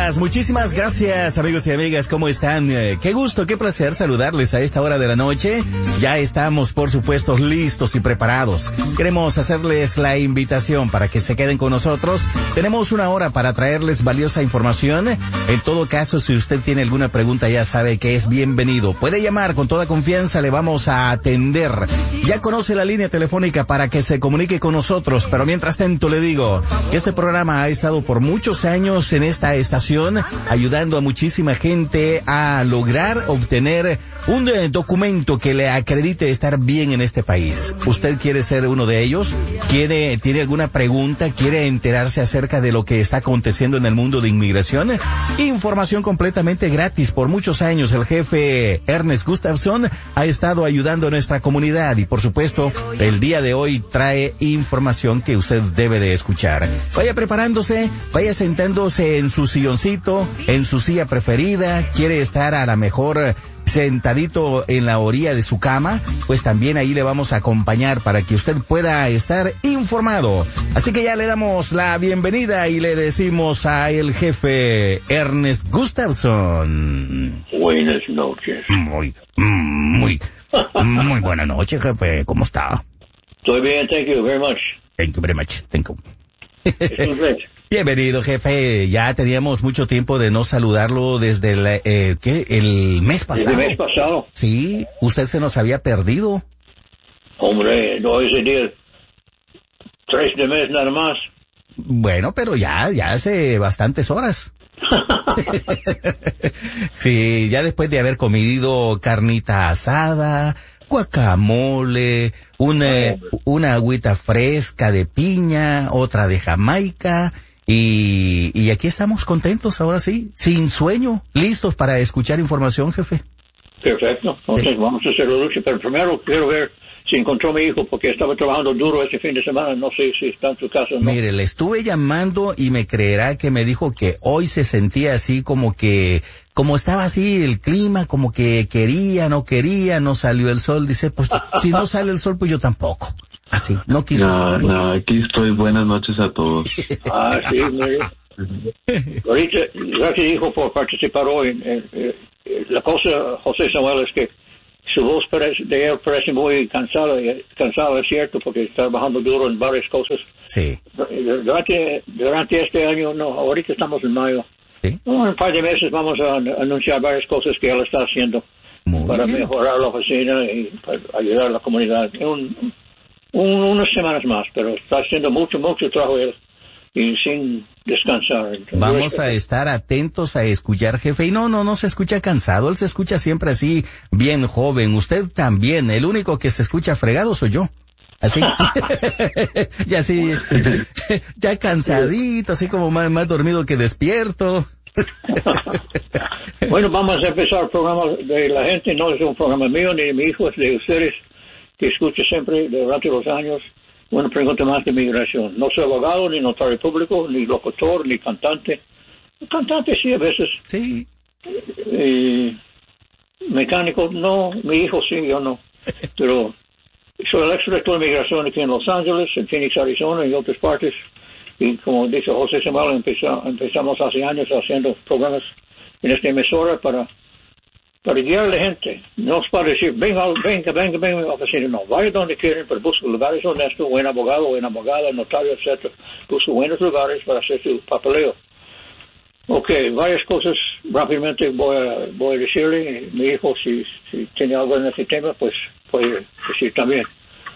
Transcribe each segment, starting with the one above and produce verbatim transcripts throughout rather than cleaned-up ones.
gracias, muchísimas gracias, amigos y amigas, ¿cómo están? Eh, qué gusto, qué placer saludarles a esta hora de la noche. Ya estamos, por supuesto, listos y preparados. Queremos hacerles la invitación para que se queden con nosotros. Tenemos una hora para traerles valiosa información. En todo caso, si usted tiene alguna pregunta, ya sabe que es bienvenido. Puede llamar con toda confianza, le vamos a atender. Ya conoce la línea telefónica para que se comunique con nosotros, pero mientras tanto le digo que este programa ha estado por muchos años en esta estación, ayudando a muchísima gente a lograr obtener un eh, documento que le acredite estar bien en este país. ¿Usted quiere ser uno de ellos? ¿Quiere, tiene alguna pregunta? ¿Quiere enterarse acerca de lo que está aconteciendo en el mundo de inmigración? Información completamente gratis. Por muchos años el jefe Ernest Gustafson ha estado ayudando a nuestra comunidad y por supuesto el día de hoy trae información que usted debe de escuchar. Vaya preparándose, vaya sentándose en su silloncito, en su silla preferida. Quiere estar a la mejor sentadito en la orilla de su cama, pues también ahí le vamos a acompañar para que usted pueda estar informado. Así que ya le damos la bienvenida y le decimos a el jefe Ernest Gustafson. Buenas noches. Muy, muy, muy buena noche, jefe. ¿Cómo está? Estoy bien, thank you very much. Thank you very much. Thank you. It's great. Bienvenido, jefe. Ya teníamos mucho tiempo de no saludarlo desde el, eh, ¿qué? El mes pasado. El mes pasado. Sí, usted se nos había perdido. Hombre, no ese día. Tres de mes nada más. Bueno, pero ya, ya hace bastantes horas. Sí, ya después de haber comido carnita asada, guacamole, una, una agüita fresca de piña, otra de Jamaica, y, y aquí estamos contentos ahora sí, sin sueño, listos para escuchar información, jefe. Perfecto. Entonces Sí. vamos a hacer la lucha, pero primero quiero ver si encontró a mi hijo, porque estaba trabajando duro este fin de semana. No sé si está en su casa o no. Mire, le estuve llamando y me creerá que me dijo que hoy se sentía así como que, como estaba así el clima, como que quería, no quería, no salió el sol. Dice, pues si no sale el sol, pues yo tampoco. Así, no quiso. No, no, aquí estoy. Buenas noches a todos. Ah, sí, mire. Ahorita, gracias hijo por participar hoy. Eh, eh, la cosa, José Samuel, es que su voz parece, de él parece muy cansada, cansada es cierto, porque está trabajando duro en varias cosas. Sí. Durante, durante este año, no, ahorita estamos en mayo. Sí. No, en un par de meses vamos a anunciar varias cosas que él está haciendo Muy para bien. mejorar la oficina y para ayudar a la comunidad. Un, un, unas semanas más, pero está haciendo mucho, mucho trabajo él y sin descansar. Vamos a estar atentos a escuchar, jefe. Y no, no, no se escucha cansado. Él se escucha siempre así, bien joven. Usted también. El único que se escucha fregado soy yo. Así. Y así, ya cansadito, así como más, más dormido que despierto. Bueno, vamos a empezar el programa de la gente. No es un programa mío ni de mi hijo, es de ustedes que escuchan siempre durante los años. Una pregunta más de migración. No soy abogado, ni notario público, ni locutor, ni cantante. Cantante sí, a veces. Sí. Eh, mecánico, no. Mi hijo sí, yo no. Pero soy el ex-director de migración aquí en Los Ángeles, en Phoenix, Arizona y otras partes. Y como dice José Samuel, empezó, empezamos hace años haciendo programas en esta emisora para para guiar a la gente. No es para decir, venga, venga, venga, venga a la oficina. No, vaya donde quieren, pero busque lugares honestos, buen abogado, buen abogada, notario, etcétera. Busque buenos lugares para hacer su papeleo. Ok, varias cosas rápidamente voy a, voy a decirle. Mi hijo, si, si tiene algo en este tema, pues puede decir también.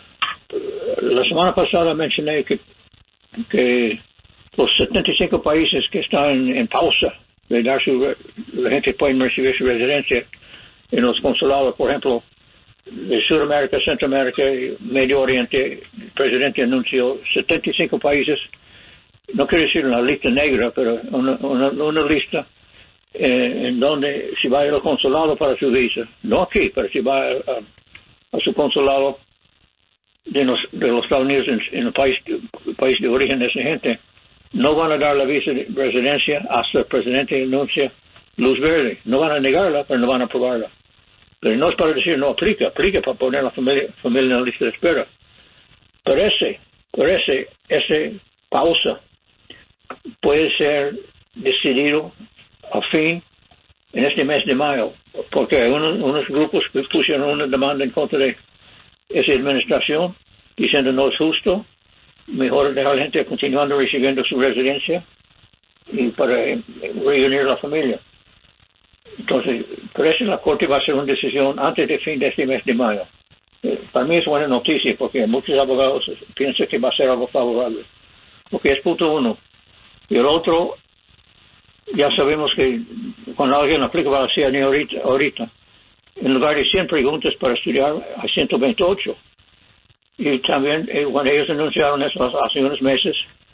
La semana pasada mencioné que, que los setenta y cinco países que están en, en pausa de dar su, la gente puede recibir su residencia en los consulados, por ejemplo, de Sudamérica, Centroamérica, Medio Oriente. El presidente anunció setenta y cinco países, no quiero decir una lista negra, pero una, una, una lista eh, en donde si va a ir al consulado para su visa, no aquí, pero si va a, a, a su consulado de los, de los Estados Unidos en, en el país, el país de origen de esa gente, no van a dar la visa de residencia hasta el presidente anuncia luz verde. No van a negarla, pero no van a aprobarla. Pero no es para decir no aplica, aplica para poner a la familia, familia en la lista de espera. Pero ese, pero ese, ese pausa puede ser decidido fin en este mes de mayo, porque hay unos, unos grupos que pusieron una demanda en contra de esa administración, diciendo no es justo, mejor dejar a la gente continuando recibiendo su residencia y para reunir la familia. Entonces, parece que la Corte va a hacer una decisión antes del fin de este mes de mayo. Eh, para mí es buena noticia porque muchos abogados piensan que va a ser algo favorable. Porque es punto uno. Y el otro, ya sabemos que cuando alguien aplica para la ciudadanía ahorita, ahorita, en lugar de cien preguntas para estudiar, hay ciento veintiocho. Y también, eh, cuando ellos anunciaron eso hace unos meses,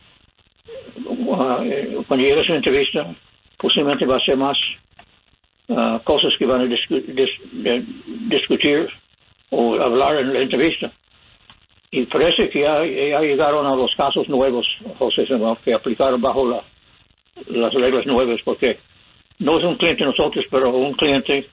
uh, cuando llega a su entrevista, posiblemente va a ser más uh, cosas que van a discu dis de discutir o hablar en la entrevista. Y parece que ya, ya llegaron a los casos nuevos, José Samuel, que aplicaron bajo la, las reglas nuevas, porque no es un cliente de nosotros, pero un cliente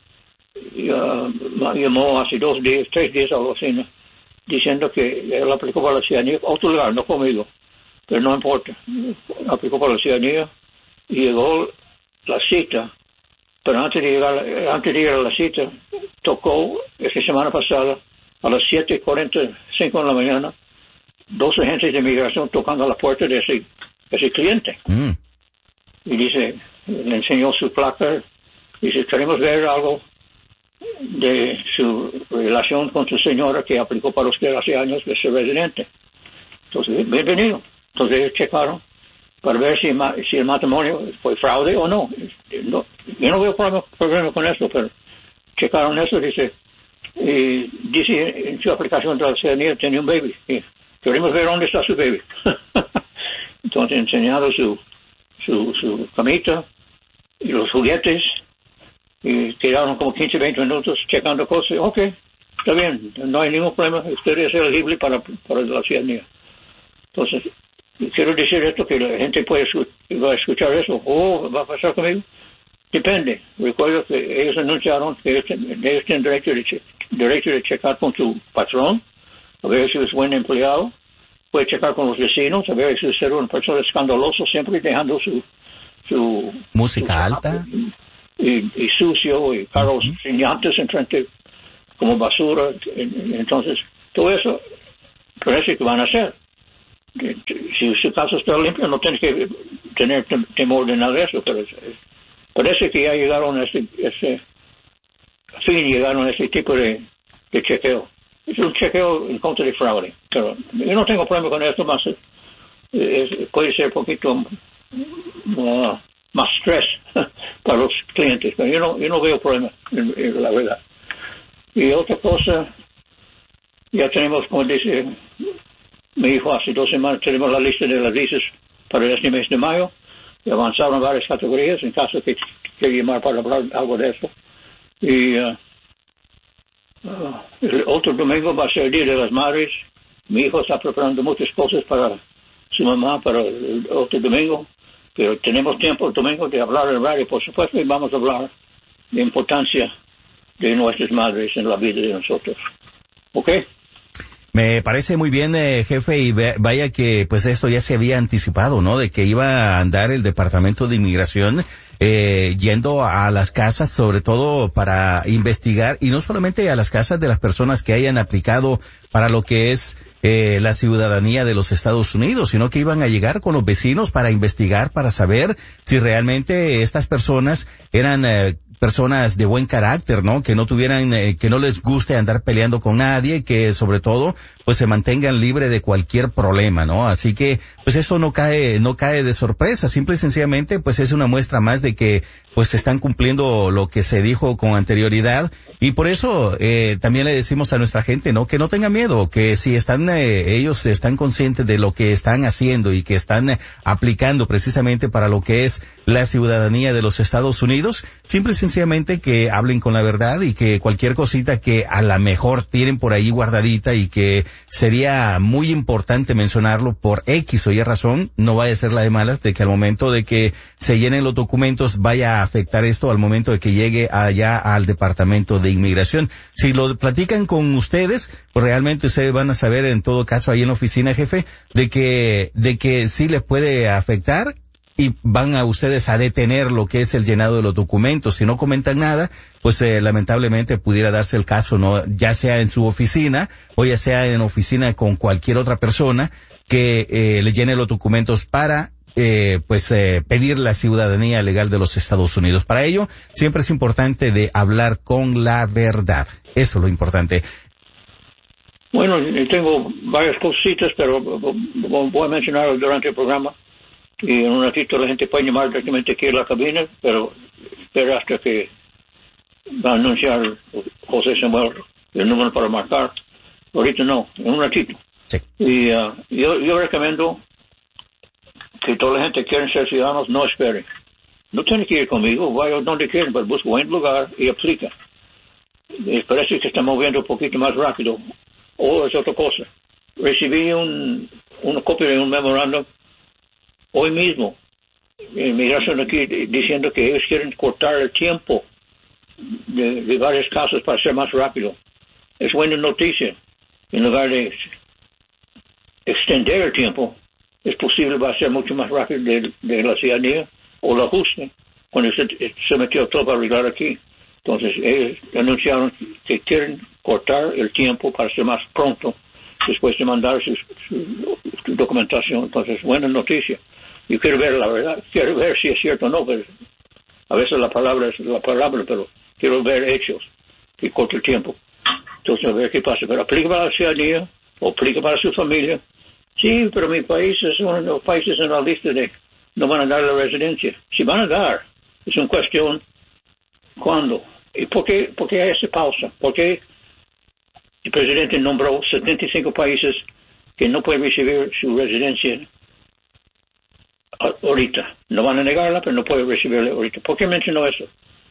uh, llamó hace dos días, tres días a la oficina, diciendo que él aplicó para la ciudadanía, otro lugar, no conmigo, pero no importa, aplicó para la ciudadanía y llegó la cita, pero antes de llegar, antes de llegar a la cita, tocó esta semana pasada a las siete cuarenta y cinco de la mañana, dos agentes de inmigración tocando a la puerta de ese, ese cliente. Mm. Y dice, le enseñó su placa, dice, queremos ver algo de su relación con su señora que aplicó para usted hace años de ser residente. Entonces, bienvenido. Entonces ellos checaron para ver si, si el matrimonio fue fraude o no. no yo no veo problema, problema con eso, pero checaron eso, dice, y dice en su aplicación de la ciudadanía tenía un baby. Y queremos ver dónde está su baby. Entonces enseñaron su, su, su camita y los juguetes y quedaron como quince, veinte minutos checando cosas. Ok, está bien, no hay ningún problema, usted es elegible para, para la ciudadanía. Entonces, quiero decir esto, que la gente puede va a escuchar eso. Oh, ¿va a pasar conmigo? Depende. Recuerdo que ellos anunciaron que ellos, ellos tienen derecho de, che, derecho de checar con su patrón, a ver si es buen empleado. Puede checar con los vecinos, a ver si es una persona escandalosa, siempre dejando su... su música su, alta. Y, y sucio, y carros uh-huh. sin llantas enfrente, como basura. Entonces, todo eso parece que van a hacer. Si su casa está limpio, no tienes que tener temor de nada de eso, pero parece que ya llegaron a ese, ese fin, llegaron a ese tipo de, de chequeo. Es un chequeo en contra de fraude, pero yo no tengo problema con esto, más es, puede ser un poquito uh, más estrés para los clientes, pero yo no, yo no veo problema, en, en la verdad. Y otra cosa, ya tenemos, como dice mi hijo, hace dos semanas tenemos la lista de las visas para este mes de mayo, y avanzaron varias categorías, en caso que quiera llamar para hablar algo de eso. Y uh, uh, el otro domingo va a ser el Día de las Madres. Mi hijo está preparando muchas cosas para su mamá para el otro domingo, pero tenemos tiempo el domingo de hablar en radio, por supuesto, y vamos a hablar de la importancia de nuestras madres en la vida de nosotros. ¿Ok? Me parece muy bien, eh, jefe, y vaya que pues esto ya se había anticipado, ¿no? De que iba a andar el Departamento de Inmigración eh, yendo a las casas, sobre todo para investigar, y no solamente a las casas de las personas que hayan aplicado para lo que es eh, la ciudadanía de los Estados Unidos, sino que iban a llegar con los vecinos para investigar, para saber si realmente estas personas eran eh, personas de buen carácter, ¿no? Que no tuvieran, eh, que no les guste andar peleando con nadie, que sobre todo, pues se mantengan libre de cualquier problema, ¿no? Así que, pues eso no cae, no cae de sorpresa, simple y sencillamente, pues es una muestra más de que, pues están cumpliendo lo que se dijo con anterioridad, y por eso, eh, también le decimos a nuestra gente, ¿no? Que no tengan miedo, que si están, eh, ellos están conscientes de lo que están haciendo y que están eh, aplicando precisamente para lo que es la ciudadanía de los Estados Unidos, simple y sencillamente que hablen con la verdad, y que cualquier cosita que a la mejor tienen por ahí guardadita y que sería muy importante mencionarlo por X o Y razón, no vaya a ser la de malas de que al momento de que se llenen los documentos vaya a afectar esto al momento de que llegue allá al Departamento de Inmigración. Si lo platican con ustedes, pues realmente ustedes van a saber en todo caso ahí en la oficina, jefe, de que, de que sí les puede afectar y van a ustedes a detener lo que es el llenado de los documentos. Si no comentan nada, pues eh, lamentablemente pudiera darse el caso, no, ya sea en su oficina o ya sea en oficina con cualquier otra persona que eh, le llene los documentos para eh, pues eh, pedir la ciudadanía legal de los Estados Unidos. Para ello, siempre es importante de hablar con la verdad. Eso es lo importante. Bueno, tengo varias cositas, pero voy a mencionar durante el programa. Y en un ratito la gente puede llamar directamente aquí a la cabina, pero espera hasta que va a anunciar José Samuel el número para marcar. Ahorita no, en un ratito. Sí. Y uh, yo, yo recomiendo que toda la gente que quiere ser ciudadanos no espere. No tiene que ir conmigo, vaya donde quieran, pero busca buen lugar y aplica. Y parece que está moviendo un poquito más rápido. O es otra cosa. Recibí un, una copia de un memorándum hoy mismo, inmigración aquí, diciendo que ellos quieren cortar el tiempo de, de varios casos para ser más rápido. Es buena noticia. En lugar de extender el tiempo, es posible va a ser mucho más rápido de, de la ciudadanía o el ajuste cuando se, se metió todo para arreglar aquí. Entonces, ellos anunciaron que quieren cortar el tiempo para ser más pronto después de mandar su, su, su documentación. Entonces, buena noticia. Yo quiero ver la verdad, quiero ver si es cierto o no, pero a veces la palabra es la palabra, pero quiero ver hechos que corte el tiempo. Entonces, a ver qué pasa. Pero aplica para la ciudadanía, o aplica para su familia. Sí, pero mi país es uno de los países en la lista de no van a dar la residencia. Si van a dar, es una cuestión, ¿cuándo? ¿Y por qué, por qué hay esa pausa? ¿Por qué el presidente nombró setenta y cinco países que no pueden recibir su residencia ahorita? No van a negarla, pero no pueden recibirla ahorita. ¿Por qué mencionó eso?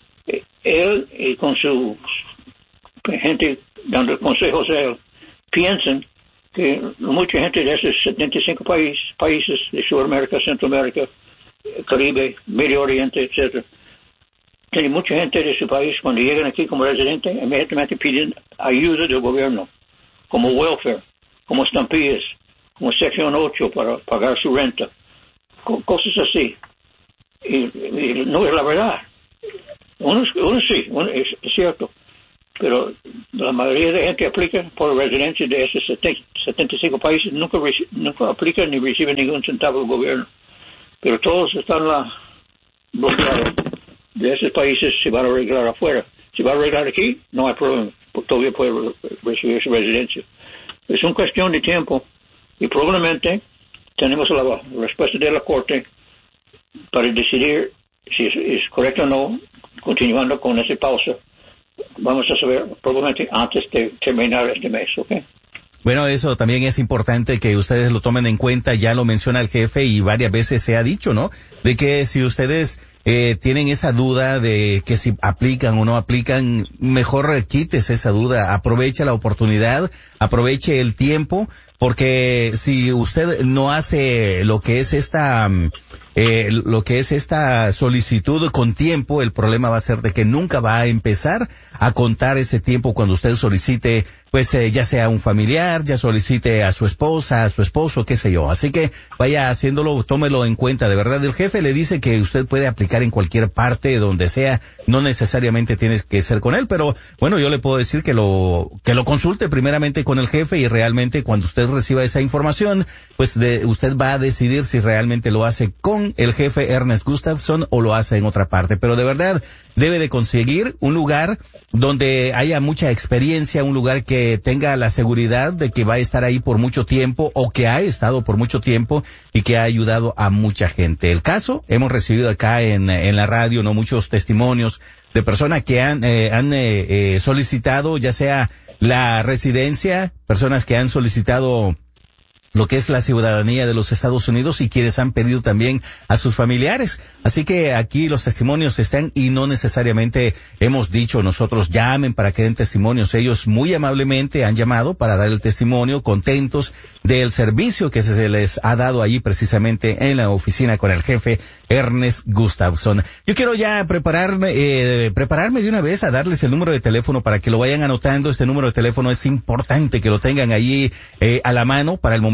Él y con su gente dando consejos a él piensan que mucha gente de esos setenta y cinco país, países de Sudamérica, Centroamérica, Caribe, Medio Oriente, etcétera, tiene mucha gente de su país cuando llegan aquí como residentes inmediatamente piden ayuda del gobierno, como welfare, como estampillas, como sección ocho para pagar su renta, cosas así. Y, y no es la verdad. Uno, uno sí, uno es, es cierto, pero la mayoría de gente aplica por residencia de esos setenta y cinco países, nunca, nunca aplica ni recibe ningún centavo del gobierno. Pero todos están la, bloqueados de esos países, se van a arreglar afuera. Si va a arreglar aquí, no hay problema, todavía puede recibir su residencia. Es una cuestión de tiempo y probablemente tenemos la respuesta de la Corte para decidir si es, es correcto o no, continuando con esa pausa. Vamos a saber probablemente antes de terminar este mes, ¿ok? Bueno, eso también es importante que ustedes lo tomen en cuenta, ya lo menciona el jefe y varias veces se ha dicho, ¿no? De que si ustedes eh, tienen esa duda de que si aplican o no aplican, mejor quítese esa duda, aproveche la oportunidad, aproveche el tiempo, porque si usted no hace lo que es esta... Eh, lo que es esta solicitud con tiempo, el problema va a ser de que nunca va a empezar a contar ese tiempo cuando usted solicite, pues eh, ya sea un familiar, ya solicite a su esposa, a su esposo, qué sé yo. Así que vaya haciéndolo, tómelo en cuenta. De verdad, el jefe le dice que usted puede aplicar en cualquier parte, donde sea, no necesariamente tiene que ser con él, pero bueno, yo le puedo decir que lo, que lo consulte primeramente con el jefe y realmente cuando usted reciba esa información, pues de, usted va a decidir si realmente lo hace con el jefe Ernest Gustafson o lo hace en otra parte. Pero de verdad debe de conseguir un lugar donde haya mucha experiencia, un lugar que tenga la seguridad de que va a estar ahí por mucho tiempo o que ha estado por mucho tiempo y que ha ayudado a mucha gente. El caso, hemos recibido acá en, en la radio, no muchos testimonios de personas que han, eh, han eh, eh, solicitado ya sea la residencia, personas que han solicitado lo que es la ciudadanía de los Estados Unidos y quienes han pedido también a sus familiares. Así que aquí los testimonios están y no necesariamente hemos dicho nosotros llamen para que den testimonios. Ellos muy amablemente han llamado para dar el testimonio, contentos del servicio que se les ha dado allí precisamente en la oficina con el jefe Ernest Gustafson. Yo quiero ya prepararme, eh, prepararme de una vez a darles el número de teléfono para que lo vayan anotando. Este número de teléfono es importante que lo tengan allí eh, a la mano para el momento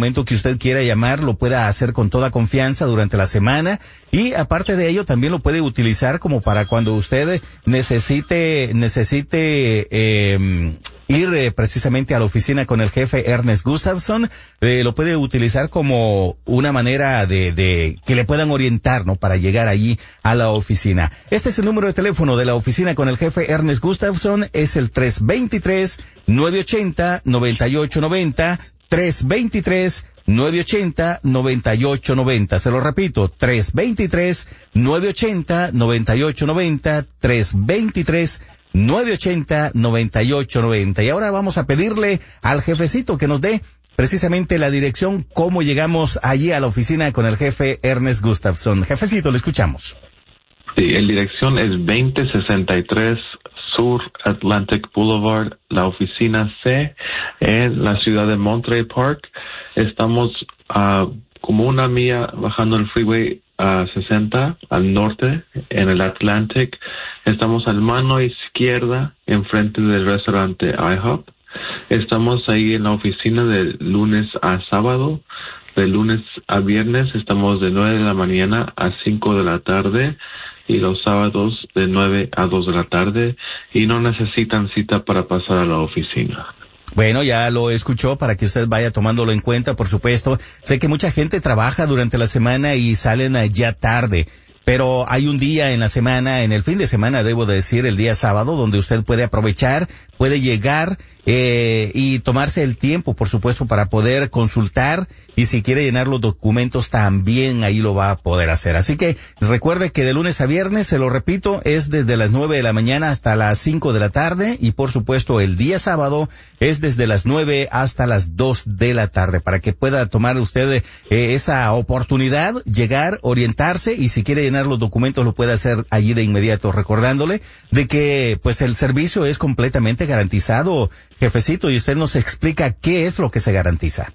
momento que usted quiera llamar, lo pueda hacer con toda confianza durante la semana. Y aparte de ello, también lo puede utilizar como para cuando usted necesite, necesite, eh, ir eh, precisamente a la oficina con el jefe Ernest Gustafson, eh, lo puede utilizar como una manera de, de que le puedan orientar, ¿no? Para llegar allí a la oficina. Este es el número de teléfono de la oficina con el jefe Ernest Gustafson, es el tres dos tres, nueve ocho cero, nueve ocho nueve cero, tres dos tres, nueve ocho cero, nueve ocho nueve cero. Se lo repito, tres dos tres, nueve ocho cero, nueve ocho nueve cero, tres dos tres, nueve ocho cero, nueve ocho nueve cero. Y ahora vamos a pedirle al jefecito que nos dé precisamente la dirección, cómo llegamos allí a la oficina con el jefe Ernest Gustafson. Jefecito, le escuchamos. Sí, la dirección es veinte sesenta y tres Sur Atlantic Boulevard, la oficina C, en la ciudad de Monterey Park. Estamos uh, como una milla bajando el freeway a uh, sesenta al norte, en el Atlantic. Estamos a la mano izquierda, enfrente del restaurante IHOP. Estamos ahí en la oficina de lunes a sábado. De lunes a viernes estamos de nueve de la mañana a cinco de la tarde. Y los sábados de nueve a dos de la tarde, y no necesitan cita para pasar a la oficina. Bueno, ya lo escuchó para que usted vaya tomándolo en cuenta, por supuesto. Sé que mucha gente trabaja durante la semana y salen ya tarde, pero hay un día en la semana, en el fin de semana, debo decir, el día sábado, donde usted puede aprovechar, puede llegar eh, y tomarse el tiempo, por supuesto, para poder consultar, y si quiere llenar los documentos también ahí lo va a poder hacer. Así que recuerde que de lunes a viernes, se lo repito, es desde las nueve de la mañana hasta las cinco de la tarde, y por supuesto el día sábado es desde las nueve hasta las dos de la tarde, para que pueda tomar usted eh, esa oportunidad, llegar, orientarse, y si quiere llenar los documentos lo puede hacer allí de inmediato, recordándole de que pues el servicio es completamente garantizado, jefecito, y usted nos explica qué es lo que se garantiza.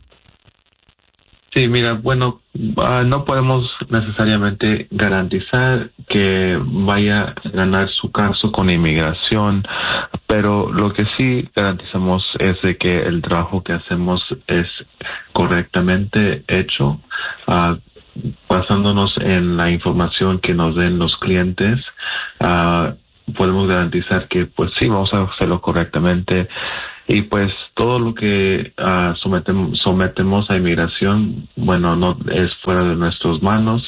Sí, mira, bueno, uh, no podemos necesariamente garantizar que vaya a ganar su caso con inmigración, pero lo que sí garantizamos es de que el trabajo que hacemos es correctamente hecho, uh, basándonos en la información que nos den los clientes. Uh, podemos garantizar que pues sí, vamos a hacerlo correctamente. Y pues todo lo que uh, sometemos, sometemos a inmigración, bueno, no es fuera de nuestras manos,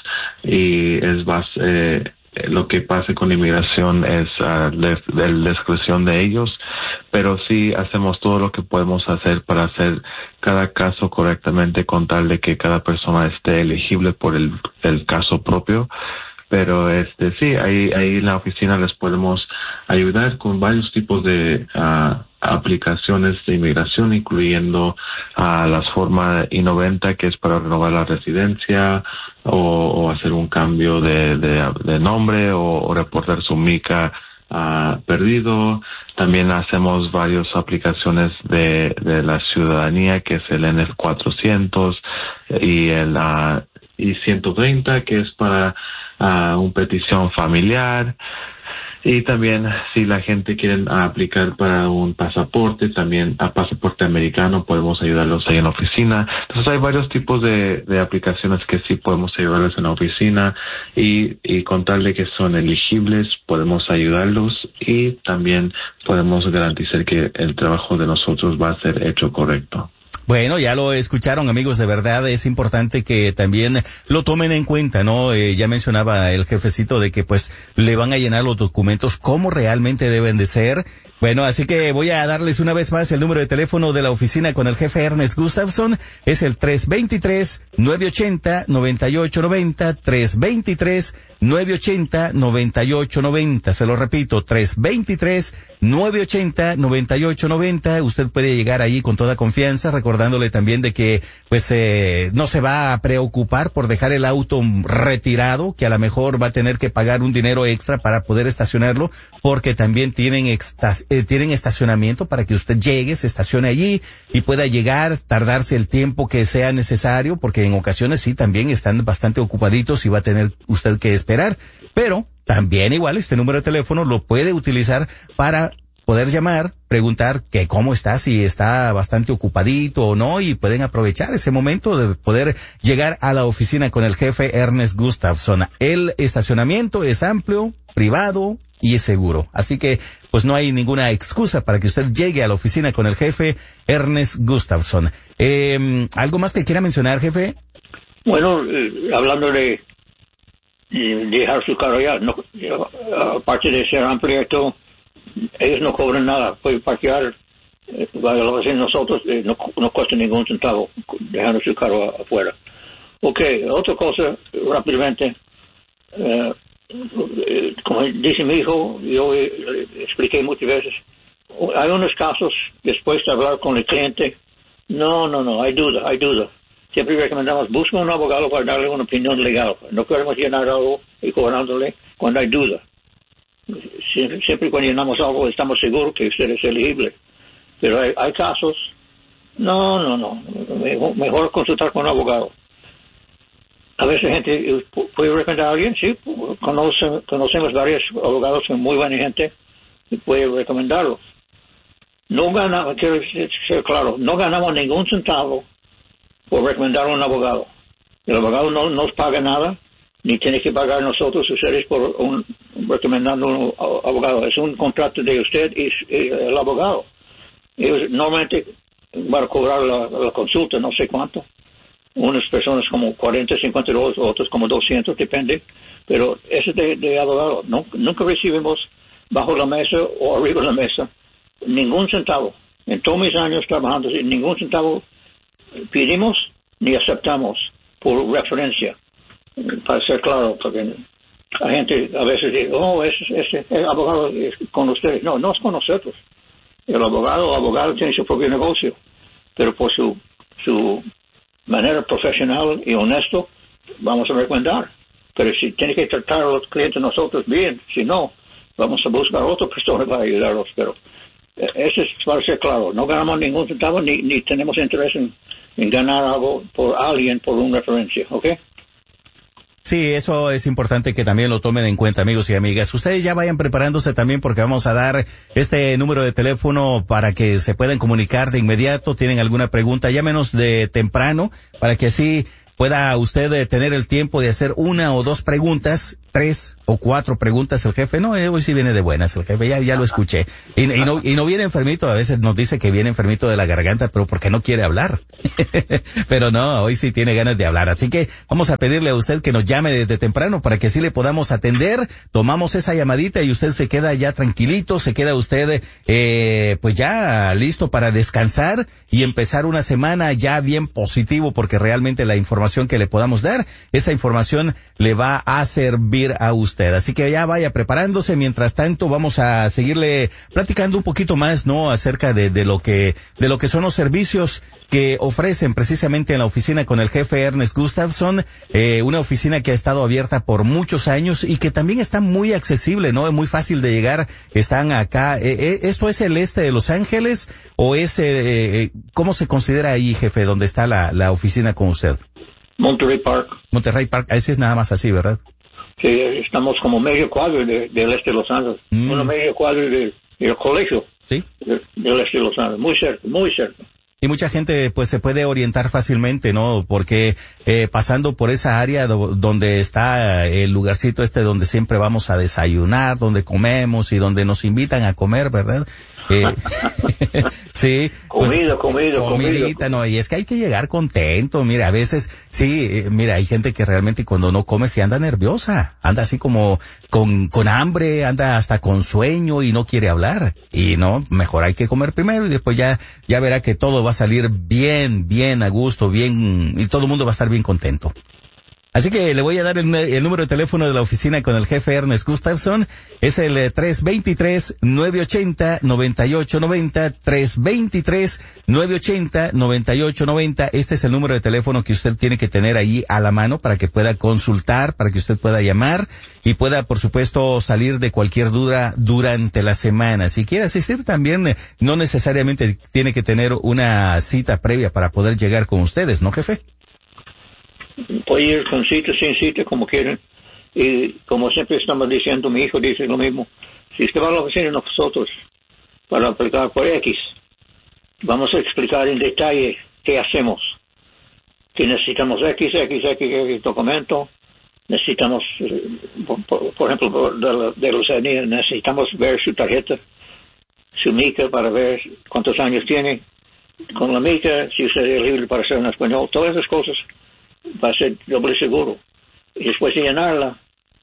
y es base, eh, lo que pase con inmigración es uh, de, de la discreción de ellos, pero sí hacemos todo lo que podemos hacer para hacer cada caso correctamente, con tal de que cada persona esté elegible por el, el caso propio. Pero este sí, ahí, ahí en la oficina les podemos ayudar con varios tipos de uh, aplicaciones de inmigración, incluyendo uh, las formas I noventa, que es para renovar la residencia, o, o hacer un cambio de, de, de nombre, o, o reportar su mica uh, perdido. También hacemos varias aplicaciones de, de la ciudadanía, que es el N cuatrocientos, y el uh, I ciento treinta, que es para uh, una petición familiar. Y también, si la gente quiere uh, aplicar para un pasaporte, también a pasaporte americano, podemos ayudarlos ahí en la oficina. Entonces hay varios tipos de, de aplicaciones que sí podemos ayudarles en la oficina, y, y con tal de que son elegibles, podemos ayudarlos, y también podemos garantizar que el trabajo de nosotros va a ser hecho correcto. Bueno, ya lo escucharon, amigos, de verdad es importante que también lo tomen en cuenta, ¿no? Eh, ya mencionaba el jefecito de que pues le van a llenar los documentos como realmente deben de ser. Bueno, así que voy a darles una vez más el número de teléfono de la oficina con el jefe Ernest Gustafson. Es el tres dos tres, nueve ocho cero, nueve ocho nueve cero, tres dos tres, nueve ocho cero, nueve ocho nueve cero. Se lo repito, tres dos tres, nueve ocho cero, nueve ocho nueve cero. Usted puede llegar allí con toda confianza, recordándole también de que pues eh, no se va a preocupar por dejar el auto retirado, que a lo mejor va a tener que pagar un dinero extra para poder estacionarlo, porque también tienen extas Eh, tienen estacionamiento para que usted llegue, se estacione allí y pueda llegar, tardarse el tiempo que sea necesario, porque en ocasiones sí también están bastante ocupaditos y va a tener usted que esperar. Pero también igual este número de teléfono lo puede utilizar para poder llamar, preguntar que cómo está, si está bastante ocupadito o no, y pueden aprovechar ese momento de poder llegar a la oficina con el jefe Ernest Gustafson. El estacionamiento es amplio, privado y es seguro. Así que, pues no hay ninguna excusa para que usted llegue a la oficina con el jefe Ernest Gustafson. Eh, ¿Algo más que quiera mencionar, jefe? Bueno, eh, hablando de, de dejar su carro allá, no, aparte de ser amplio y todo, ellos no cobran nada. Pueden parquear, eh, lo que hacen nosotros, eh, no, no cuesta ningún centavo dejando su carro afuera. Ok, otra cosa, rápidamente, eh, como dice mi hijo, yo eh, expliqué muchas veces, hay unos casos, después de hablar con el cliente, no, no, no, hay duda, hay duda. Siempre recomendamos, busca un abogado para darle una opinión legal. No queremos llenar algo y cobrándole cuando hay duda. Siempre, siempre cuando llenamos algo estamos seguros que usted es elegible. Pero hay, hay casos, no, no, no, mejor, mejor consultar con un abogado. A veces gente puede recomendar a alguien, sí, conoce, conocemos varios abogados que son muy buena gente y puede recomendarlos. No ganamos, quiero ser claro, no ganamos ningún centavo por recomendar a un abogado. El abogado no nos paga nada, ni tiene que pagar nosotros ustedes por un, recomendando un abogado. Es un contrato de usted y, y el abogado. Ellos normalmente van a cobrar la, la consulta, no sé cuánto. Unas personas como cuarenta, cincuenta dólares, otros como doscientos, depende. Pero eso es de, de abogado. No, nunca recibimos bajo la mesa o arriba de la mesa ningún centavo. En todos mis años trabajando, ningún centavo pedimos ni aceptamos por referencia. Para ser claro, porque la gente a veces dice, oh, ese, ese, el abogado es con ustedes. No, no es con nosotros. El abogado o abogado tiene su propio negocio, pero por su, su manera profesional y honesto, vamos a recomendar. Pero si tiene que tratar a los clientes nosotros bien, si no, vamos a buscar otra persona para ayudarlos. Pero eh, eso es para ser claro. No ganamos ningún centavo ni, ni tenemos interés en, en ganar algo por alguien por una referencia, ¿ok? Sí, eso es importante que también lo tomen en cuenta, amigos y amigas. Ustedes ya vayan preparándose también porque vamos a dar este número de teléfono para que se puedan comunicar de inmediato. Tienen alguna pregunta, llámenos de temprano para que así pueda usted tener el tiempo de hacer una o dos preguntas, tres o cuatro preguntas. El jefe, no, hoy sí viene de buenas, el jefe, ya, ya lo escuché. Y, y no, y no viene enfermito, a veces nos dice que viene enfermito de la garganta, pero porque no quiere hablar. Pero no, hoy sí tiene ganas de hablar. Así que vamos a pedirle a usted que nos llame desde temprano para que sí le podamos atender. Tomamos esa llamadita y usted se queda ya tranquilito, se queda usted, eh, pues ya listo para descansar y empezar una semana ya bien positivo, porque realmente la información que le podamos dar, esa información le va a servir a usted. Así que ya vaya preparándose. Mientras tanto, vamos a seguirle platicando un poquito más, ¿no? Acerca de, de lo que, de lo que son los servicios que ofrecen precisamente en la oficina con el jefe Ernest Gustafson, eh, una oficina que ha estado abierta por muchos años y que también está muy accesible, ¿no? Es muy fácil de llegar. Están acá. Eh, eh, ¿Esto es el este de Los Ángeles o es, eh, eh, cómo se considera ahí, jefe, donde está la, la oficina con usted? Monterey Park. Monterey Park, ese es nada más así, ¿verdad? Sí, estamos como medio cuadro de, del este de Los Ángeles. Mm. Uno medio cuadro del de colegio. Sí. De, del este de Los Ángeles. Muy cerca, muy cerca. Y mucha gente pues se puede orientar fácilmente, ¿no? Porque eh, pasando por esa área do, donde está el lugarcito este donde siempre vamos a desayunar, donde comemos y donde nos invitan a comer, ¿verdad? Eh, sí. Comido, pues, comido, comidita, no, y es que hay que llegar contento. Mira, a veces, sí, eh, mira, hay gente que realmente cuando no come se anda nerviosa, anda así como con, con hambre, anda hasta con sueño y no quiere hablar. Y no, mejor hay que comer primero y después ya, ya verá que todo va a salir bien, bien a gusto, bien, y todo el mundo va a estar bien contento. Así que le voy a dar el, el número de teléfono de la oficina con el jefe Ernest Gustafson. Es el eh, tres dos tres, nueve ocho cero, nueve ocho nueve cero, tres dos tres, nueve ocho cero, nueve ocho nueve cero. Este es el número de teléfono que usted tiene que tener ahí a la mano para que pueda consultar, para que usted pueda llamar y pueda, por supuesto, salir de cualquier duda durante la semana. Si quiere asistir también, eh, no necesariamente tiene que tener una cita previa para poder llegar con ustedes, ¿no, jefe? Puede ir con cita, sin cita, como quieran. Y como siempre estamos diciendo, mi hijo dice lo mismo. Si usted va a la oficina de nosotros, para aplicar por X. Vamos a explicar en detalle qué hacemos. Que necesitamos X, X, X, X documento. Necesitamos, por, por ejemplo, de, de los años, necesitamos ver su tarjeta, su mica para ver cuántos años tiene. Con la mica, si usted es libre para hacer en español, todas esas cosas va a ser doble seguro. Y después de llenarla,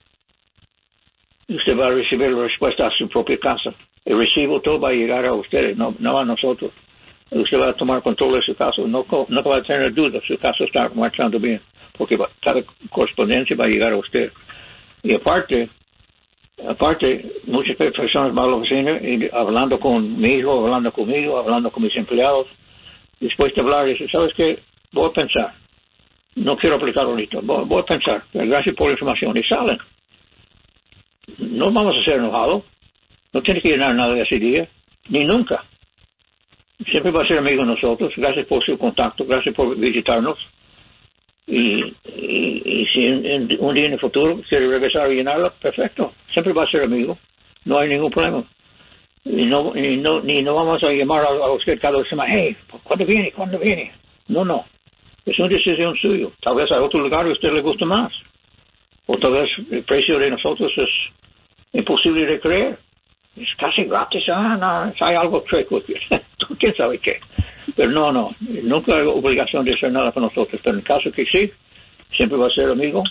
usted va a recibir la respuesta a su propia casa. El recibo todo va a llegar a ustedes, no, no a nosotros. Usted va a tomar control de su caso, no, no va a tener dudas, su caso está marchando bien, porque va, cada correspondencia va a llegar a usted. Y aparte, aparte, muchas personas van a la oficina y hablando conmigo, hablando conmigo, hablando con mis empleados. Después de hablar, dice, ¿sabes qué? Voy a pensar. No quiero aplicar ahorita, voy, voy a pensar. Gracias por la información. Y salen. No vamos a ser enojados. No tiene que llenar nada de ese día, ni nunca. Siempre va a ser amigo de nosotros. Gracias por su contacto, gracias por visitarnos. Y, y, y si en, en un día en el futuro quiere regresar a llenarla, perfecto. Siempre va a ser amigo. No hay ningún problema. Y no, y no, ni no vamos a llamar a, a usted cada semana, hey, ¿cuándo viene? ¿Cuándo viene? No, no. Es una decisión suya. Tal vez a otro lugar a usted le gusta más. O tal vez el precio de nosotros es imposible de creer. Es casi gratis. Ah, no, hay algo chueco. ¿Quién sabe qué? Pero no, no. Nunca hay obligación de hacer nada para nosotros. Pero en el caso que sí, siempre va a ser amigo.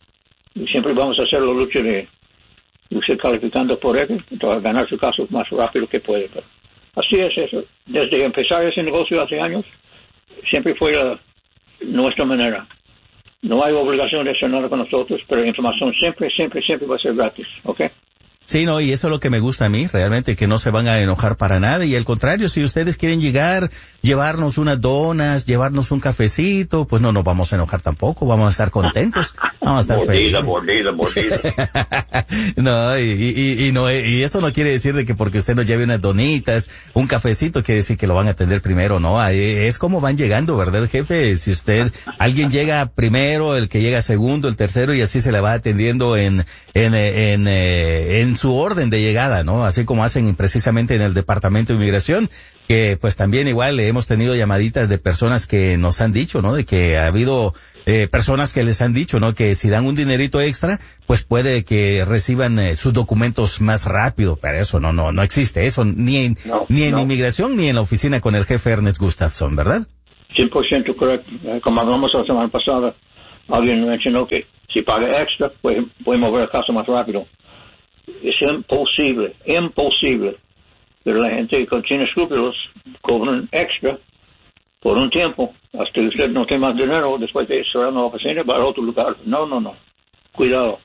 Y siempre vamos a hacer la lucha de usted calificando por él para ganar su caso más rápido que puede. Pero así es eso. Desde empezar ese negocio hace años, siempre fue la, nuestra manera. No hay obligación de hacer nada con nosotros, pero la información siempre, siempre, siempre va a ser gratis. ¿Ok? Sí, no, y eso es lo que me gusta a mí, realmente, que no se van a enojar para nada. Y al contrario, si ustedes quieren llegar, llevarnos unas donas, llevarnos un cafecito, pues no nos vamos a enojar tampoco, vamos a estar contentos, vamos a estar mordida, felices. Mordida, mordida, No, y, y, y no, y esto no quiere decir de que porque usted nos lleve unas donitas, un cafecito, quiere decir que lo van a atender primero, ¿no? Es como van llegando, ¿verdad, jefe? Si usted, alguien llega primero, el que llega segundo, el tercero, y así se le va atendiendo en, en, en, en, en su orden de llegada, ¿no? Así como hacen precisamente en el Departamento de Inmigración, que pues también igual hemos tenido llamaditas de personas que nos han dicho, ¿no? De que ha habido eh, personas que les han dicho, ¿no? Que si dan un dinerito extra, pues puede que reciban eh, sus documentos más rápido, pero eso no, no, no existe, eso ni en, no, ni en no. Inmigración ni en la oficina con el jefe Ernest Gustafson, ¿verdad? cien por ciento correcto. Como hablamos la semana pasada, alguien mencionó que si paga extra, puede, puede mover el caso más rápido. Es imposible, imposible. Pero la gente que tiene escrúpulos cobran extra por un tiempo, hasta que usted no tiene más dinero, después de cerrar la oficina, va a otro lugar. No, no, no. Cuidado.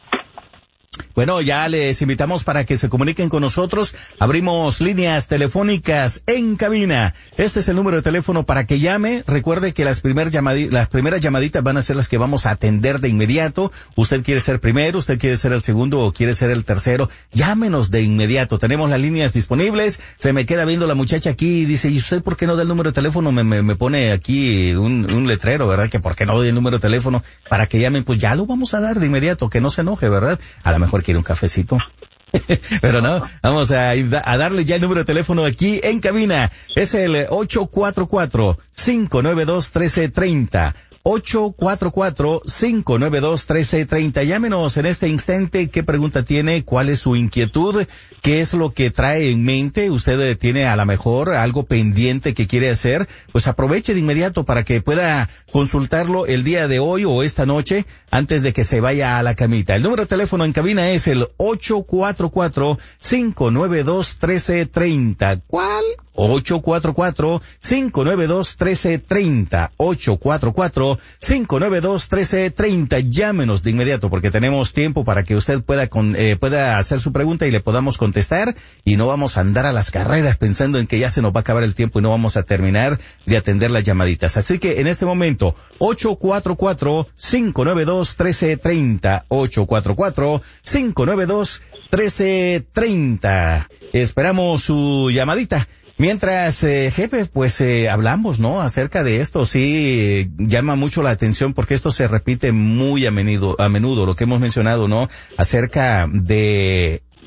Bueno, ya les invitamos para que se comuniquen con nosotros. Abrimos líneas telefónicas en cabina. Este es el número de teléfono para que llame. Recuerde que las, primer llamadi- las primeras llamaditas van a ser las que vamos a atender de inmediato. Usted quiere ser primero, usted quiere ser el segundo o quiere ser el tercero. Llámenos de inmediato. Tenemos las líneas disponibles. Se me queda viendo la muchacha aquí y dice, ¿y usted por qué no da el número de teléfono? Me, me, me pone aquí un, un letrero, ¿verdad? Que por qué no doy el número de teléfono para que llamen. Pues ya lo vamos a dar de inmediato, que no se enoje, ¿verdad? A lo mejor quiere un cafecito. Pero no, vamos a, a darle ya el número de teléfono aquí en cabina. Es el ocho cuatro cuatro, cinco nueve dos, uno tres tres cero. ocho cuatro cuatro, cinco nueve dos, uno tres tres cero. Llámenos en este instante. ¿Qué pregunta tiene? ¿Cuál es su inquietud? ¿Qué es lo que trae en mente? ¿Usted tiene a lo mejor algo pendiente que quiere hacer? Pues aproveche de inmediato para que pueda consultarlo el día de hoy o esta noche antes de que se vaya a la camita. El número de teléfono en cabina es el ocho cuatro cuatro, cinco nueve dos, uno tres tres cero. ¿Cuál? ocho cuatro cuatro, cinco nueve dos, uno tres tres cero. ocho cuatro cuatro, cinco nueve dos, uno tres tres cero. Llámenos de inmediato porque tenemos tiempo para que usted pueda con, eh, pueda hacer su pregunta y le podamos contestar, y no vamos a andar a las carreras pensando en que ya se nos va a acabar el tiempo y no vamos a terminar de atender las llamaditas. Así que en este momento, ocho cuatro cuatro, cinco nueve dos, uno tres tres cero. ocho cuatro cuatro, cinco nueve dos, uno tres tres cero. Esperamos su llamadita. Mientras, eh, jefe, pues eh, hablamos, ¿no? Acerca de esto. Sí, eh, llama mucho la atención porque esto se repite muy a menudo, a menudo, lo que hemos mencionado, ¿no? Acerca de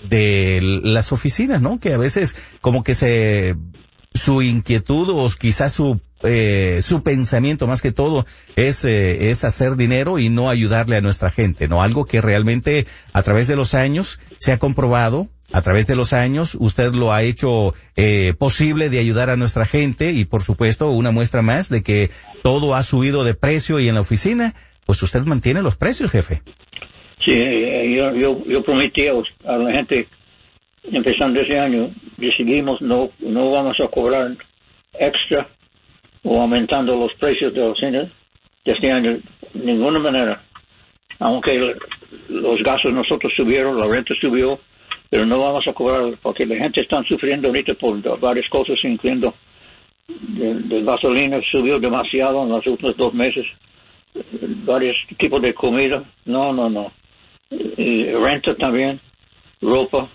de las oficinas, ¿no? Que a veces como que se, su inquietud o quizás su, eh, su pensamiento más que todo es, eh, es hacer dinero y no ayudarle a nuestra gente, ¿no? Algo que realmente a través de los años se ha comprobado. A través de los años, usted lo ha hecho eh, posible de ayudar a nuestra gente y, por supuesto, una muestra más de que todo ha subido de precio y en la oficina, pues usted mantiene los precios, jefe. Sí, yo, yo, yo prometí a la gente, empezando ese año, decidimos no, no vamos a cobrar extra o aumentando los precios de la oficina de este año de ninguna manera. Aunque los gastos nosotros subieron, la renta subió, pero no vamos a cobrar porque la gente está sufriendo ahorita por varias cosas, incluyendo de, de gasolina subió demasiado en los últimos dos meses, varios tipos de comida, no, no, no, y renta también, ropa,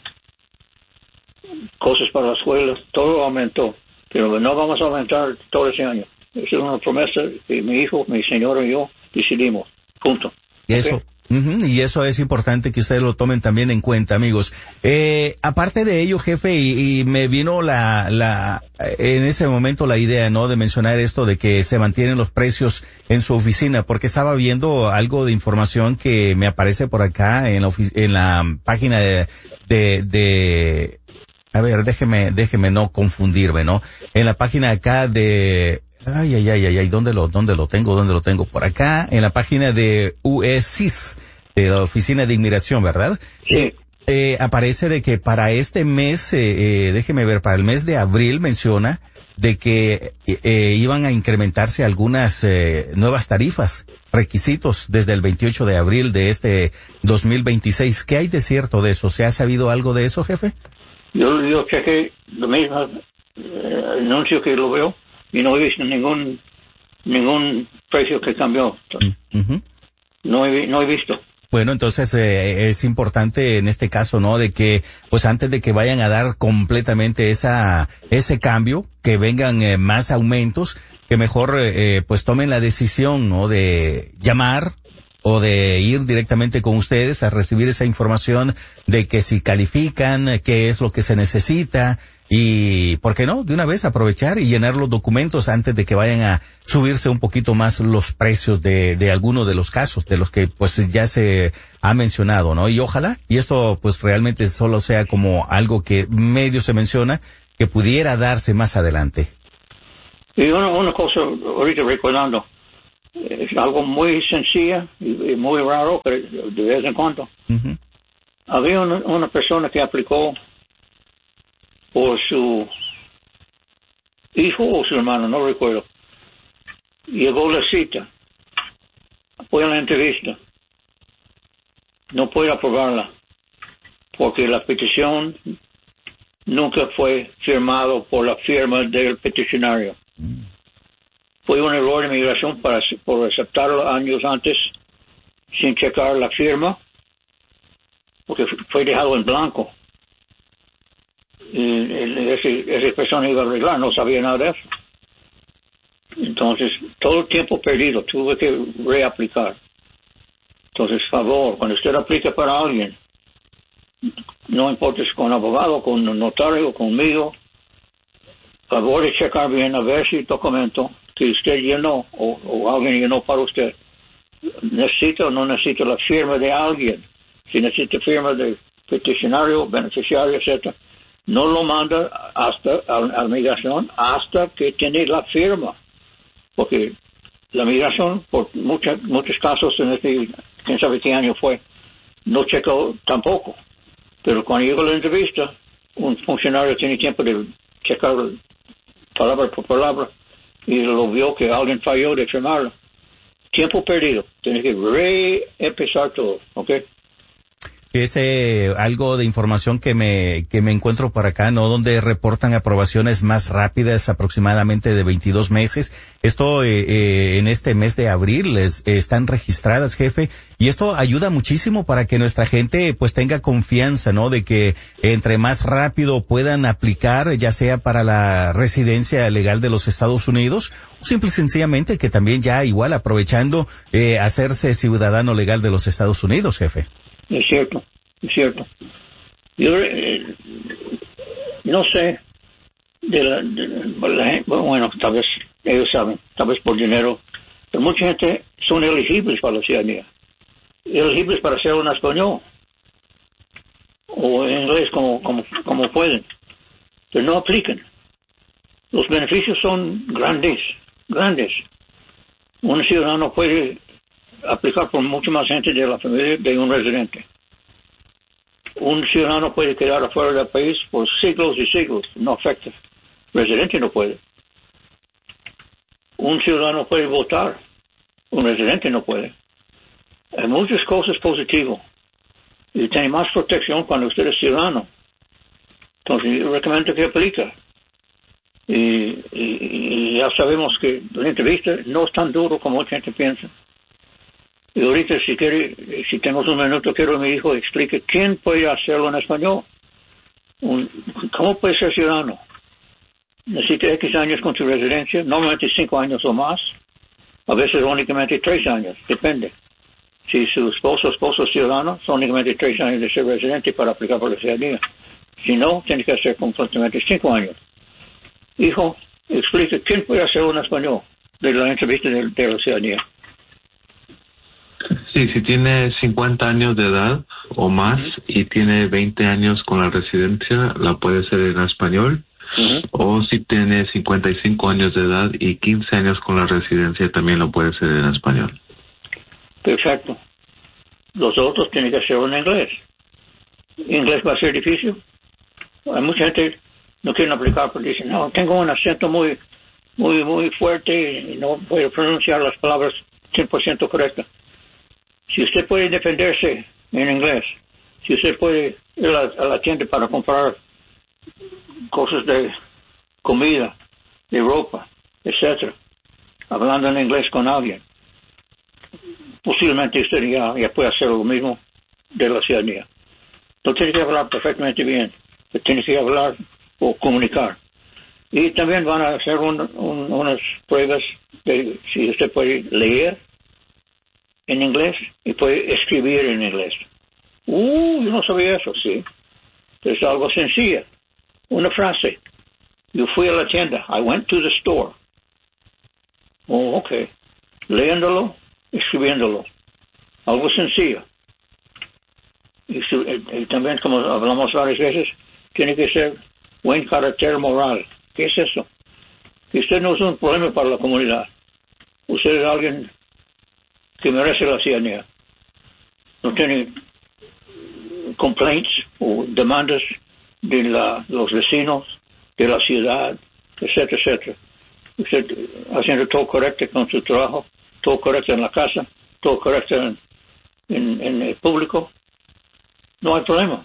cosas para la escuela, todo aumentó, pero no vamos a aumentar todo ese año. Esa es una promesa que mi hijo, mi señora y yo decidimos, punto. Eso. Okay. Uh-huh, y eso es importante que ustedes lo tomen también en cuenta, amigos. Eh, aparte de ello, jefe, y, y me vino la, la, en ese momento la idea, ¿no? De mencionar esto de que se mantienen los precios en su oficina, porque estaba viendo algo de información que me aparece por acá en la, en la página de, de, de, a ver, déjeme, déjeme no confundirme, ¿no? En la página acá de, Ay, ay, ay, ay, ay, ¿dónde lo, dónde lo tengo? ¿Dónde lo tengo? Por acá, en la página de U S I S, de la Oficina de Inmigración, ¿verdad? Sí. Eh, eh, aparece de que para este mes, eh, eh, déjeme ver, para el mes de abril menciona de que eh, iban a incrementarse algunas eh, nuevas tarifas, requisitos desde el veintiocho de abril de este dos mil veintiséis. ¿Qué hay de cierto de eso? ¿Se ha sabido algo de eso, jefe? Yo, yo chequé lo mismo, eh, anuncio que lo veo. Y no he visto ningún ningún precio que cambió. Uh-huh. No he, no he visto. Bueno, entonces eh, es importante en este caso, ¿no? De que, pues antes de que vayan a dar completamente esa ese cambio, que vengan eh, más aumentos, que mejor eh, pues tomen la decisión, ¿no? De llamar o de ir directamente con ustedes a recibir esa información de que si califican, qué es lo que se necesita. Y, ¿por qué no? De una vez aprovechar y llenar los documentos antes de que vayan a subirse un poquito más los precios de, de alguno de los casos, de los que pues ya se ha mencionado, ¿no? Y ojalá, y esto pues realmente solo sea como algo que medio se menciona, que pudiera darse más adelante. Y una, una cosa, ahorita recordando, es algo muy sencilla y, y muy raro, pero de vez en cuando. Uh-huh. Había una, una persona que aplicó por su hijo o su hermano, no recuerdo. Llegó la cita, fue a la entrevista, no puede aprobarla, porque la petición nunca fue firmada por la firma del peticionario. Mm. Fue un error de migración para, por aceptarlo años antes sin checar la firma, porque fue dejado en blanco. Y ese, esa persona iba a arreglar, no sabía nada de eso. Entonces, todo el tiempo perdido, tuve que reaplicar. Entonces, favor, cuando usted aplica para alguien, no importa si con abogado, con notario, conmigo, favor de checar bien a ver si el documento que usted llenó o, o alguien llenó para usted necesita o no necesita la firma de alguien. Si necesita firma de peticionario, beneficiario, etcétera, no lo manda hasta a la migración hasta que tiene la firma, porque la migración, por muchas, muchos casos en este, quién sabe qué año fue, no checó tampoco. Pero cuando llegó la entrevista, un funcionario tiene tiempo de checar palabra por palabra y lo vio que alguien falló de firmarlo. Tiempo perdido. Tiene que reempezar todo, ¿ok? Es eh, algo de información que me que me encuentro por acá, ¿no? Donde reportan aprobaciones más rápidas, aproximadamente de veintidós meses. Esto eh, eh, en este mes de abril les, eh, están registradas, jefe, y esto ayuda muchísimo para que nuestra gente pues tenga confianza, ¿no? De que entre más rápido puedan aplicar, ya sea para la residencia legal de los Estados Unidos o simple y sencillamente que también ya igual aprovechando eh, hacerse ciudadano legal de los Estados Unidos, jefe. Es cierto, es cierto. Yo eh, no sé de la, de la gente, bueno, tal vez ellos saben, tal vez por dinero, pero mucha gente son elegibles para la ciudadanía, elegibles para hacerlo en español o en inglés como, como, como pueden, pero no aplican. Los beneficios son grandes, grandes. Un ciudadano puede aplicar por mucha más gente de la familia de un residente. Un ciudadano puede quedar afuera del país por siglos y siglos, no afecta. El residente no puede. Un ciudadano puede votar, un residente no puede. Hay muchas cosas positivas y tiene más protección cuando usted es ciudadano. Entonces, yo recomiendo que aplique. Y, y, y ya sabemos que la entrevista no es tan duro como mucha gente piensa. Y ahorita, si quiere, si tenemos un minuto, quiero que mi hijo explique quién puede hacerlo en español. Un, ¿Cómo puede ser ciudadano? Necesita X años con su residencia, normalmente cinco años o más, a veces únicamente tres años, depende. Si su esposo o esposo es ciudadano, son únicamente tres años de ser residente para aplicar por la ciudadanía. Si no, tiene que hacer completamente cinco años. Hijo, explique quién puede hacerlo en español de la entrevista de, de la ciudadanía. Sí, si tiene cincuenta años de edad o más uh-huh. y tiene veinte años con la residencia, la puede hacer en español. Uh-huh. O si tiene cincuenta y cinco años de edad y quince años con la residencia, también lo puede hacer en español. Perfecto. Los otros tienen que hacerlo en inglés. ¿Inglés va a ser difícil? Hay mucha gente no quiere aplicar porque dicen, no, tengo un acento muy, muy, muy fuerte y no puedo pronunciar las palabras cien por ciento correctas. Si usted puede defenderse en inglés, si usted puede ir a, a la tienda para comprar cosas de comida, de ropa, etcétera, hablando en inglés con alguien, posiblemente usted ya, ya puede hacer lo mismo de la ciudadanía. No tiene que hablar perfectamente bien, pero tiene que hablar o comunicar. Y también van a hacer un, un, unas pruebas de si usted puede leer en inglés y puede escribir en inglés. Uh, yo no sabía eso, sí. Es algo sencillo. Una frase. Yo fui a la tienda. I went to the store. Oh, ok. Leyéndolo, escribiéndolo. Algo sencillo. Y, su, y, y también, como hablamos varias veces, tiene que ser buen carácter moral. ¿Qué es eso? Que usted no es un problema para la comunidad. Usted es alguien que merece la ciudadanía. No tiene complaints o demandas de la, los vecinos, de la ciudad, etcétera, etcétera. Usted haciendo todo correcto con su trabajo, todo correcto en la casa, todo correcto en, en, en el público, no hay problema.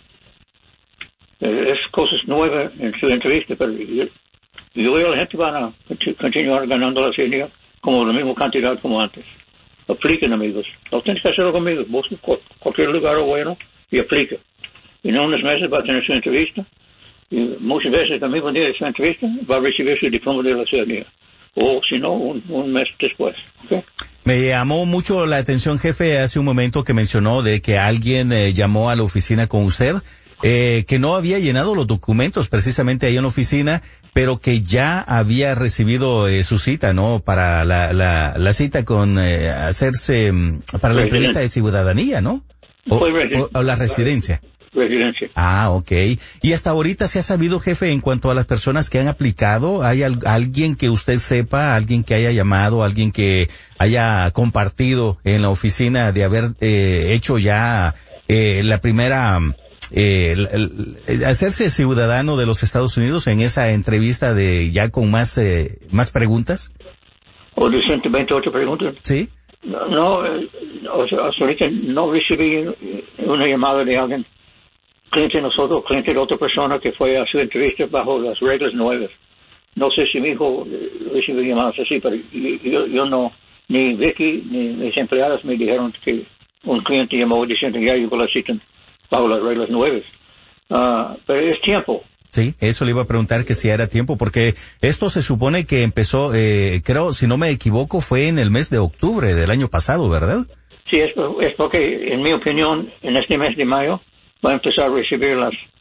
Es cosas nuevas en su entrevista, pero yo, yo veo a la gente van a continuar ganando la ciudadanía como la misma cantidad como antes. Apliquen, amigos. No tienen que hacerlo conmigo. Busquen cualquier lugar bueno y apliquen. Y en unos meses va a tener su entrevista. Y muchas veces, el mismo día de su entrevista, va a recibir su diploma de la ciudadanía. O, si no, un, un mes después. ¿Okay? Me llamó mucho la atención, jefe, hace un momento que mencionó de que alguien eh, llamó a la oficina con usted, eh, que no había llenado los documentos precisamente ahí en la oficina, pero que ya había recibido eh, su cita, ¿no? Para la, la, la cita con eh, hacerse, para la entrevista de ciudadanía, ¿no? O, o, o la residencia. Residencia. Ah, ok. Y hasta ahorita se ha sabido, jefe, en cuanto a las personas que han aplicado, ¿hay al, alguien que usted sepa, alguien que haya llamado, alguien que haya compartido en la oficina de haber eh, hecho ya eh, la primera, eh, el, el, hacerse ciudadano de los Estados Unidos en esa entrevista de ya con más eh, más preguntas? ¿O de ciento veintiocho preguntas? Sí. No, no, hasta ahorita no recibí una llamada de alguien, cliente de nosotros, cliente de otra persona que fue a su entrevista bajo las reglas nuevas. No sé si mi hijo recibió llamadas así, pero yo, yo no, ni Vicky ni mis empleados me dijeron que un cliente llamó diciendo ya llegó la cita bajo las reglas nuevas. Uh, pero es tiempo. Sí, eso le iba a preguntar que si era tiempo, porque esto se supone que empezó, eh, creo, si no me equivoco, fue en el mes de octubre del año pasado, ¿verdad? Sí, es, es porque, en mi opinión, en este mes de mayo va a empezar a recibir las,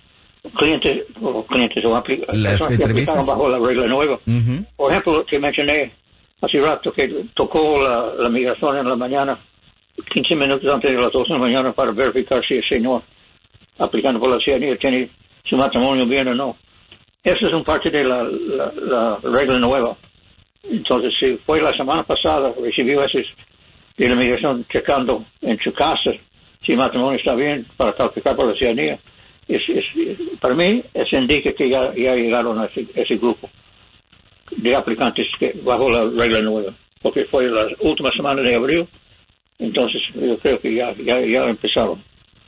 clientes o clientes o aplicaciones las entrevistas bajo la regla nueva. Uh-huh. Por ejemplo, que mencioné hace rato que tocó la, la migración en la mañana, quince minutos antes de las dos de la mañana, para verificar si el señor aplicando por la ciudadanía tiene su matrimonio bien o no. Eso es un parte de la, la, la regla nueva. Entonces, si fue la semana pasada, recibió ese de la migración checando en su casa si el matrimonio está bien para calificar por la ciudadanía. Es, es, para mí, eso indica que ya, ya llegaron a ese, ese grupo de aplicantes que bajo la regla nueva, porque fue la última semana de abril, entonces yo creo que ya, ya, ya empezaron.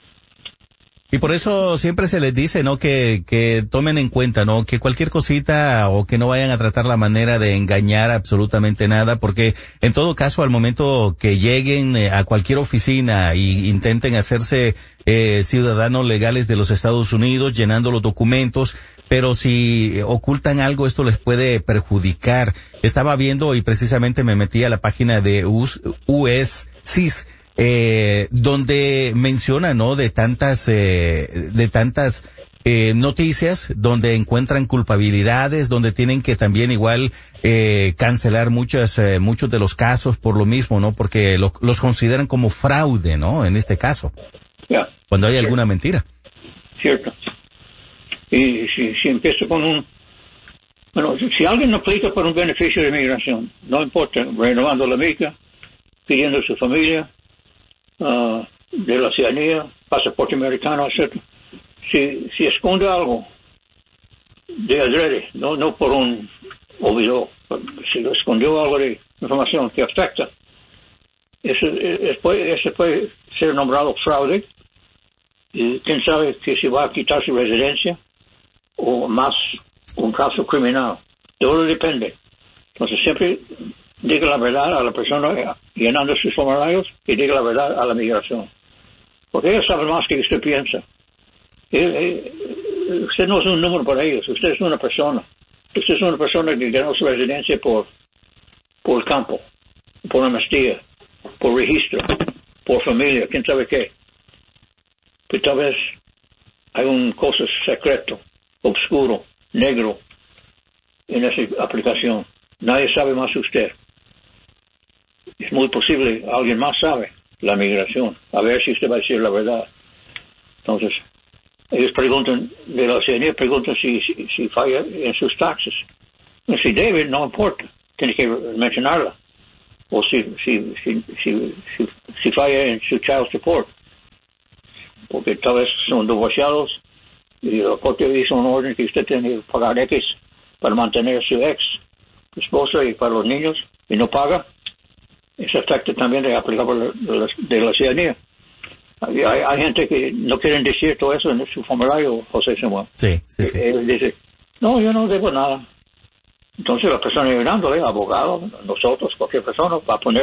Y por eso siempre se les dice, ¿no? Que, que tomen en cuenta, ¿no? Que cualquier cosita o que no vayan a tratar la manera de engañar absolutamente nada, porque en todo caso al momento que lleguen eh, a cualquier oficina y intenten hacerse eh, ciudadanos legales de los Estados Unidos, llenando los documentos, pero si ocultan algo, esto les puede perjudicar. Estaba viendo y precisamente me metí a la página de U S C I S, eh, donde menciona, ¿no? De tantas, eh, de tantas, eh, noticias, donde encuentran culpabilidades, donde tienen que también igual, eh, cancelar muchas, eh, muchos de los casos por lo mismo, ¿no? Porque lo, los consideran como fraude, ¿no? En este caso. Yeah. Cuando hay alguna mentira. Cierto. Y si, si empiezo con un, bueno, si, si alguien no aplica por un beneficio de inmigración, no importa, renovando la mica, pidiendo a su familia, Uh, de la ciudadanía, pasaporte americano, etcétera. Si, si esconde algo de adrede, no, no por un olvido, si lo escondió algo de información que afecta, eso, eso, puede, eso puede ser nombrado fraude, y quién sabe que si va a quitar su residencia o más un caso criminal. Todo depende. Entonces siempre diga la verdad a la persona llenando sus formularios y diga la verdad a la migración. Porque ellos saben más que usted piensa. Usted no es un número para ellos, usted es una persona. Usted es una persona que ganó su residencia por, por el campo, por amnistía, por registro, por familia, quién sabe qué. Pero tal vez hay un cosa secreto, oscuro, negro en esa aplicación. Nadie sabe más que usted. Es muy posible, alguien más sabe la migración, a ver si usted va a decir la verdad. Entonces, ellos preguntan, de la ciudadanía preguntan si, si, si falla en sus taxes. Y si debe, no importa, tiene que mencionarla. O si, si, si, si, si, si falla en su child support, porque tal vez son divorciados y la corte hizo un orden que usted tiene que pagar X para mantener a su ex esposa y para los niños, y no paga. Ese afecta también de aplicar de la, de la ciudadanía. Hay, hay, hay gente que no quieren decir todo eso en su formulario, José Samuel. Sí, sí, sí. Él dice, no, yo no debo nada. Entonces la persona llenándole, abogado, nosotros, cualquier persona, va a poner